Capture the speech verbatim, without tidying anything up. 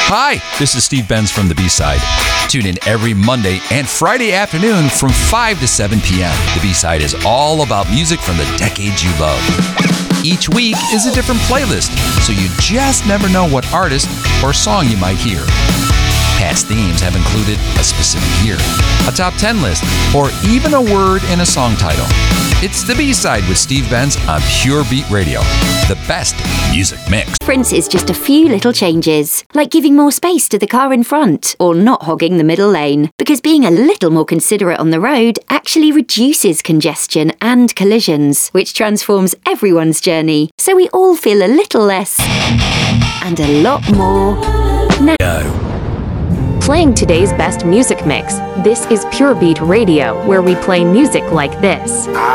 Hi, this is Steve Benz from The B-Side. Tune in every Monday and Friday afternoon from five to seven p.m. The B-Side is all about music from the decades you love. Each week is a different playlist, so you just never know what artist or song you might hear. Past themes have included a specific year, a top ten list, or even a word in a song title. It's The B-Side with Steve Benz on Pure Beat Radio, the best music mix. Difference is just a few little changes, like giving more space to the car in front or not hogging the middle lane, because being a little more considerate on the road actually reduces congestion and collisions, which transforms everyone's journey, so we all feel a little less and a lot more now. Playing today's best music mix. This is Pure Beat Radio, where we play music like this.